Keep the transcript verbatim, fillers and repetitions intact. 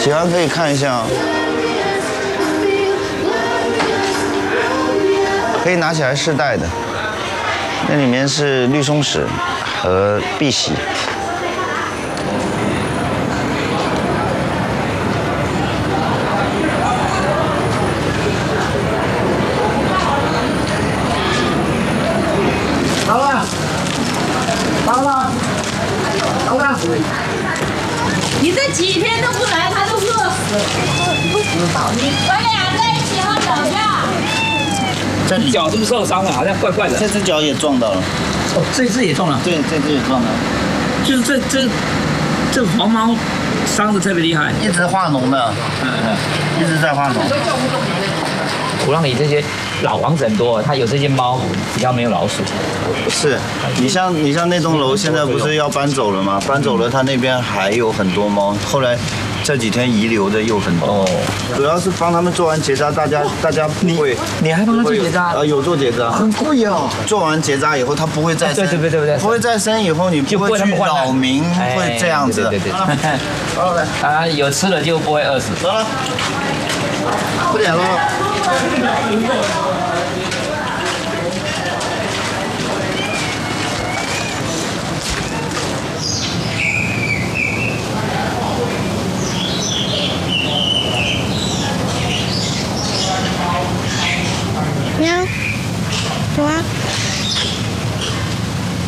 喜欢可以看一下，可以拿起来试戴的。那里面是绿松石和碧玺。 到了，到了，到了。 你这几天都不来，他都饿死了。你咱俩在一起好吵架。 这脚是不是受伤了？好像怪怪的。 这只脚也撞到了。 哦，这只也中了。 对，这只也撞到了。 就是这这这黄毛伤的特别厉害， 一直化脓的， 嗯嗯， 一直在化脓。 土浪里这些老房子很多，它有这些猫，比较没有老鼠。 是，你像你像那栋楼现在不是要搬走了吗？搬走了，它那边还有很多猫。后来这几天遗留的又很多。哦，主要是帮他们做完结扎，大家大家不会。 你还帮他做结扎？ 呃，有做结扎，很贵哦。做完结扎以后，它不会再生。 对对对对对。 不会再生以后，你不会去扰民，会这样子。 对对对。 好了， 啊，有吃了就不会饿死。 走了，不点了。